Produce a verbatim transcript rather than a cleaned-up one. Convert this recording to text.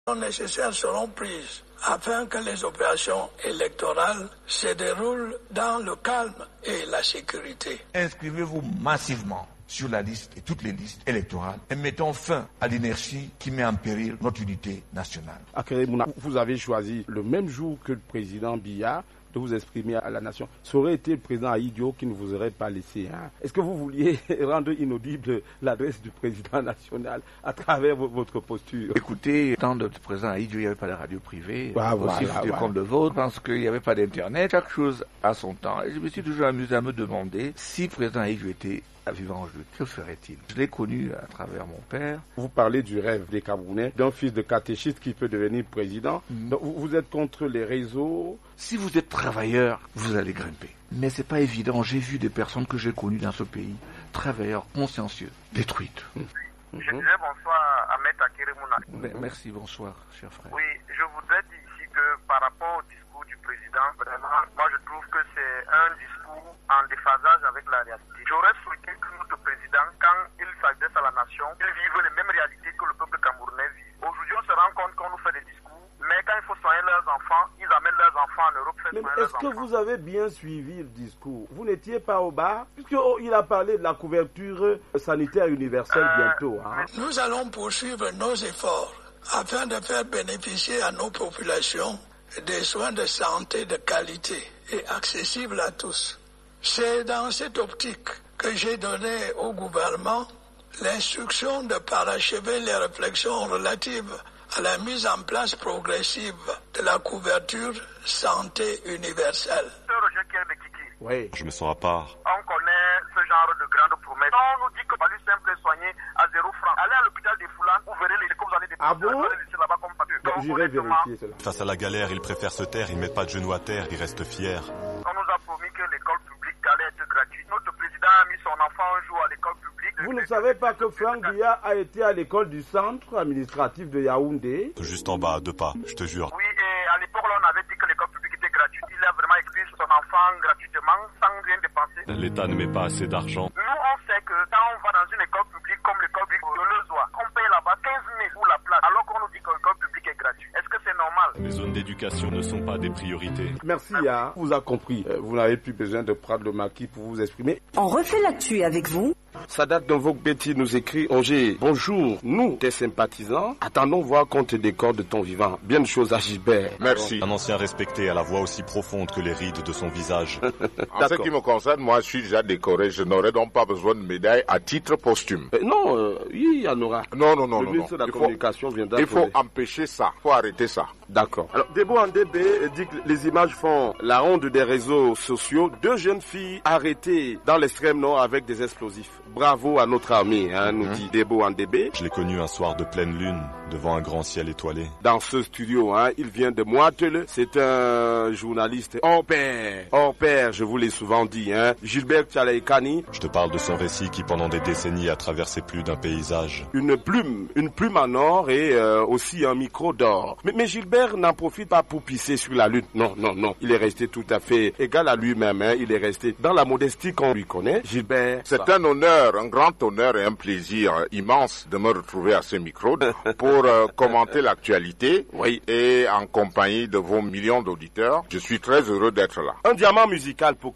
nécessaires seront prises afin que les opérations électorales se déroulent dans le calme et la sécurité. Inscrivez-vous massivement sur la liste et toutes les listes électorales et mettons fin à l'inertie qui met en péril notre unité nationale. Akeremouna, vous avez choisi le même jour que le président Biya de vous exprimer à la nation. Ça aurait été le président Ahidjo qui ne vous aurait pas laissé. Hein. Est-ce que vous vouliez rendre inaudible l'adresse du président national à travers votre posture? Écoutez, tant de président Ahidjo, il n'y avait pas de radio privée. Ah, aussi voilà, voilà. Comme le vôtre, je pense qu'il n'y avait pas d'internet. Chaque chose a son temps. Et je me suis toujours amusé à me demander si le président Ahidjo était vivant aujourd'hui, que ferait-il? Je l'ai connu à travers mon père. Vous parlez du rêve des Camerounais, d'un fils de catéchiste qui peut devenir président. Mmh. Donc, vous êtes contre les réseaux? Si vous êtes travailleur, vous allez grimper. Mais c'est pas évident. J'ai vu des personnes que j'ai connues dans ce pays, travailleurs consciencieux, détruites. Mmh. Je disais bonsoir à Maître Akeremouna. Merci, bonsoir, cher frère. Oui, je voudrais dire ici que par rapport au discours du président, vraiment, moi je trouve que c'est un discours en déphasage avec la réalité. J'aurais souhaité que notre président, quand il s'adresse à la nation, il vive les mêmes réalités que le peuple camerounais vit. Aujourd'hui, on se rend compte qu'on nous fait des discours, mais quand il faut soigner leurs enfants, ils amènent leurs enfants en Europe. Mais est-ce que vous avez bien suivi le discours? Vous n'étiez pas au bar? Puisqu'il a parlé de la couverture sanitaire universelle euh, bientôt. Hein? Nous allons poursuivre nos efforts afin de faire bénéficier à nos populations des soins de santé de qualité et accessibles à tous. C'est dans cette optique que j'ai donné au gouvernement l'instruction de parachever les réflexions relatives à la mise en place progressive de la couverture santé universelle. Oui. Je me sens à part. On connaît ce genre de grandes promesses. On nous dit que Palu simple est soigné à zéro franc. Allez à l'hôpital des Foulans, vous verrez les que vous allez dépenser. Ah bon? Là-bas comme bon, j'irai vérifier cela. Face à la galère, ils préfèrent se taire, ils ne mettent pas de genoux à terre, ils restent fiers. On nous a promis que l'école publique allait être gratuite. Notre président a mis son enfant un jour à l'école publique. Vous ne savez pas que Franck Biya a été à l'école du centre administratif de Yaoundé? Juste en bas, à deux pas, je te jure. Oui, et à l'époque, là, on avait dit que l'école publique était gratuite. Il a vraiment écrit son enfant gratuitement, sans rien dépenser. L'État ne met pas assez d'argent. Nous, on sait que quand on va dans une école publique comme l'école publique de Lezoa, on paye là-bas quinze mille pour la place, alors qu'on nous dit que l'école publique est gratuite. Est-ce que c'est normal? Les zones d'éducation ne sont pas des priorités. Merci, ya. Vous a compris. Euh, vous n'avez plus besoin de prendre le maquis pour vous exprimer. On refait l'actu avec vous. Sadat Donvok Betty nous écrit: Angers, bonjour, nous, tes sympathisants, attendons voir qu'on te décore de ton vivant. Bien de choses à Gilbert. Merci. Un ancien respecté à la voix aussi profonde que les rides de son visage. En ce qui me concerne, moi, je suis déjà décoré. Je n'aurai donc pas besoin de médaille à titre posthume. Euh, non, euh, oui, il y en aura. Non, non, non, le non. ministre non. de la il communication faut, viendra. Il faut empêcher ça. Il faut arrêter ça. D'accord. Alors, Debo Andébé dit que les images font la ronde des réseaux sociaux. Deux jeunes filles arrêtées dans l'extrême nord avec des explosifs. Bravo à notre armée, hein, nous mmh. dit Debo Andébé. Je l'ai connu un soir de pleine lune, devant un grand ciel étoilé. Dans ce studio, hein, il vient de Moitele. C'est un journaliste hors pair. Hors pair, je vous l'ai souvent dit. Hein. Gilbert Tchalaïkani. Je te parle de son récit qui, pendant des décennies, a traversé plus d'un paysage. Une plume, une plume en or et euh, aussi un micro d'or. Mais, mais Gilbert n'en profite pas pour pisser sur la lune. Non, non, non. Il est resté tout à fait égal à lui-même. Hein. Il est resté dans la modestie qu'on lui connaît. Gilbert. C'est ça. un honneur. Un grand honneur et un plaisir immense de me retrouver à ce micro pour euh, commenter l'actualité oui. et en compagnie de vos millions d'auditeurs. Je suis très heureux d'être là. Un diamant musical pour